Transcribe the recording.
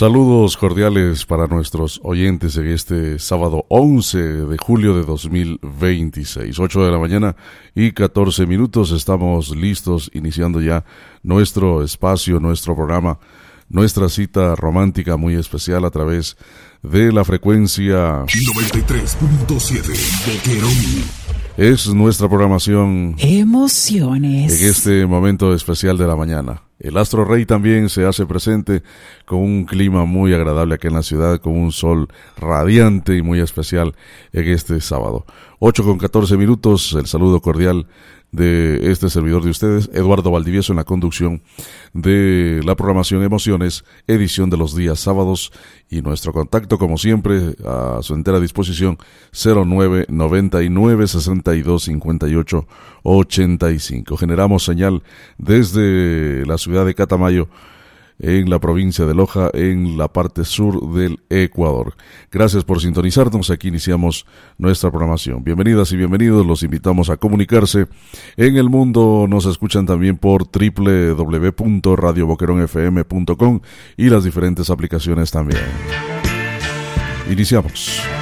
Saludos cordiales para nuestros oyentes en este sábado 11 de julio de 2026, 8 de la mañana y 14 minutos. Estamos listos iniciando ya nuestro espacio, nuestro programa, nuestra cita romántica muy especial a través de la frecuencia 93.7 Boquerón. Es nuestra programación Emociones en este momento especial de la mañana. El Astro Rey también se hace presente con un clima muy agradable aquí en la ciudad, con un sol radiante y muy especial en este sábado. 8:14 minutos, el saludo cordial de este servidor de ustedes, Eduardo Valdivieso, en la conducción de la programación Emociones, edición de los días sábados, y nuestro contacto, como siempre, a su entera disposición, 0999-6258-85. Generamos señal desde la ciudad de Catamayo, en la provincia de Loja, en la parte sur del Ecuador. Gracias por sintonizarnos. Aquí iniciamos nuestra programación. Bienvenidas y bienvenidos. Los invitamos a comunicarse. En el mundo nos escuchan también por www.radioboqueronfm.com y las diferentes aplicaciones también. Iniciamos.